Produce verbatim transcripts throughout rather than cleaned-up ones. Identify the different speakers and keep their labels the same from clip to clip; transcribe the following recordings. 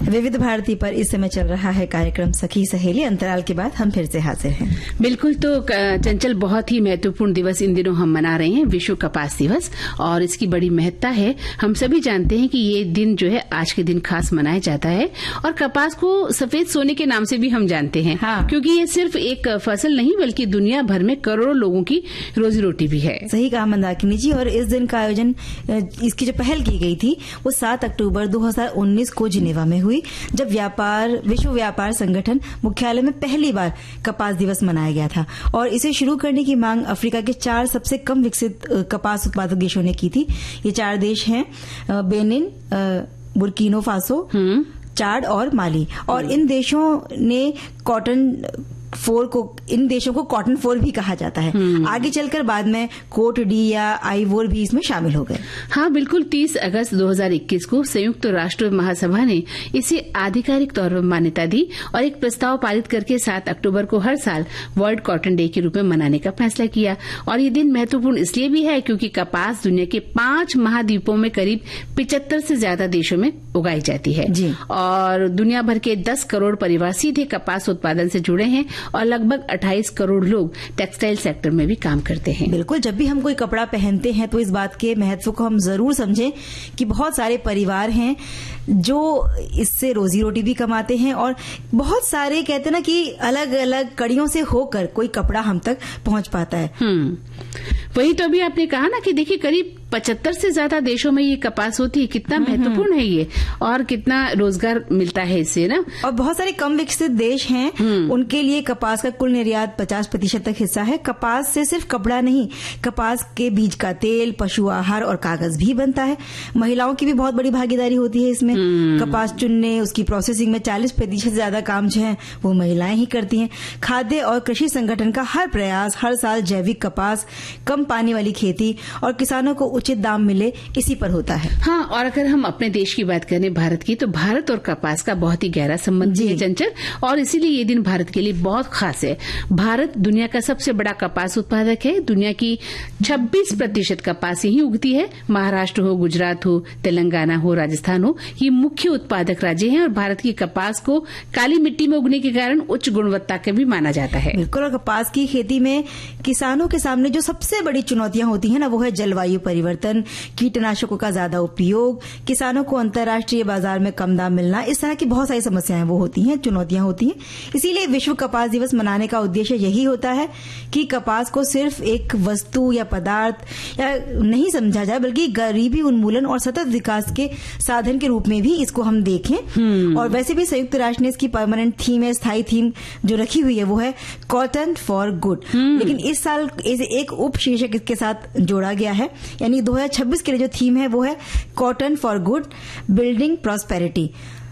Speaker 1: विविध भारती पर इस समय चल रहा है कार्यक्रम सखी सहेली। अंतराल के बाद हम फिर से हाजिर हैं।
Speaker 2: बिल्कुल। तो चंचल, बहुत ही महत्वपूर्ण दिवस इन दिनों हम मना रहे हैं, विश्व कपास दिवस, और इसकी बड़ी महत्ता है। हम सभी जानते हैं कि ये दिन जो है आज के दिन खास मनाया जाता है, और कपास को सफेद सोने के नाम से भी हम जानते हैं। हाँ। क्योंकि ये सिर्फ एक फसल नहीं बल्कि दुनिया भर में करोड़ों लोगों की रोजी रोटी भी है।
Speaker 1: सही कहा मंदाकिनी जी। और इस दिन का आयोजन, इसकी जो पहल की गई थी वो सात अक्टूबर दो हजार उन्नीस को जिनेवा में हुई, जब व्यापार विश्व व्यापार संगठन मुख्यालय में पहली बार कपास दिवस मनाया गया था। और इसे शुरू करने की मांग अफ्रीका के चार सबसे कम विकसित कपास उत्पादक देशों ने की थी। ये चार देश हैं बेनिन, बुर्किना फासो, चाड और माली। और इन देशों ने कॉटन फोर को इन देशों को कॉटन फोर भी कहा जाता है। आगे चलकर बाद में कोट डी या आइवोर भी इसमें शामिल हो गए।
Speaker 2: हाँ, बिल्कुल। तीस अगस्त दो हजार इक्कीस को संयुक्त राष्ट्र महासभा ने इसे आधिकारिक तौर पर मान्यता दी और एक प्रस्ताव पारित करके सात अक्टूबर को हर साल वर्ल्ड कॉटन डे के रूप में मनाने का फैसला किया। और ये दिन महत्वपूर्ण इसलिए भी है क्योंकि कपास दुनिया के पांच महाद्वीपों में करीब पिचहत्तर से ज्यादा देशों में उगाई जाती है जी। और दुनिया भर के दस करोड़ परिवार सीधे कपास उत्पादन से जुड़े हैं और लगभग अट्ठाईस करोड़ लोग टेक्सटाइल सेक्टर में भी काम करते हैं।
Speaker 1: बिल्कुल। जब भी हम कोई कपड़ा पहनते हैं तो इस बात के महत्व को हम जरूर समझें कि बहुत सारे परिवार हैं जो इससे रोजी रोटी भी कमाते हैं, और बहुत सारे कहते हैं ना कि अलग अलग कड़ियों से होकर कोई कपड़ा हम तक पहुंच पाता है।
Speaker 2: हम्म वही तो अभी आपने कहा ना कि देखिए करीब पचहत्तर से ज्यादा देशों में ये कपास होती है। कितना महत्वपूर्ण है ये, और कितना रोजगार मिलता है इससे ना।
Speaker 1: और बहुत सारे कम विकसित देश हैं, उनके लिए कपास का कुल निर्यात पचास प्रतिशत तक हिस्सा है। कपास से सिर्फ कपड़ा नहीं, कपास के बीज का तेल, पशु आहार और कागज भी बनता है। महिलाओं की भी बहुत बड़ी भागीदारी होती है इसमें। कपास चुनने, उसकी प्रोसेसिंग में चालीस प्रतिशत से ज्यादा काम जो है वो महिलाएं ही करती हैं। खाद्य और कृषि संगठन का हर प्रयास हर साल जैविक कपास, कम पानी वाली खेती और किसानों को उचित दाम मिले, इसी पर होता है।
Speaker 2: हाँ, और अगर हम अपने देश की बात करें भारत की, तो भारत और कपास का बहुत ही गहरा संबंध है चंचल, और इसीलिए ये दिन भारत के लिए बहुत खास है। भारत दुनिया का सबसे बड़ा कपास उत्पादक है। दुनिया की छब्बीस प्रतिशत कपास यहीं उगती है। महाराष्ट्र हो, गुजरात हो, तेलंगाना हो, राजस्थान हो, ये मुख्य उत्पादक राज्य हैं। और भारत की कपास को काली मिट्टी में उगने के कारण उच्च गुणवत्ता का भी माना जाता है।
Speaker 1: बिल्कुल। और कपास की खेती में किसानों के सामने जो सबसे बड़ी चुनौतियां होती है ना, वो है जलवायु परिवर्तन, कीटनाशकों का ज्यादा उपयोग, किसानों को अंतर्राष्ट्रीय बाजार में कम दाम मिलना, इस तरह की बहुत सारी समस्याएं वो होती हैं, चुनौतियां होती हैं। इसीलिए विश्व कपास दिवस मनाने का उद्देश्य यही होता है कि कपास को सिर्फ एक वस्तु या पदार्थ या नहीं समझा जाए, बल्कि गरीबी उन्मूलन और सतत विकास के साधन के रूप में भी इसको हम देखें। और वैसे भी संयुक्त राष्ट्र ने इसकी परमानेंट थीम है, स्थायी थीम जो रखी हुई है वो है कॉटन फॉर गुड। लेकिन इस साल एक उप शीर्षक इसके साथ जोड़ा गया है, यानी दो हजार छब्बीस के लिए जो थीम है वो है cotton for good, building prosperity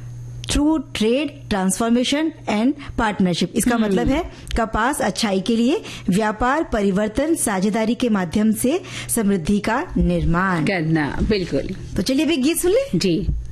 Speaker 1: through trade, transformation and partnership. इसका मतलब है कपास अच्छाई के लिए, व्यापार, परिवर्तन, साझेदारी के माध्यम से समृद्धि का निर्माण
Speaker 2: करना। बिल्कुल।
Speaker 1: तो चलिए अभी गीत सुन ले।
Speaker 2: जी।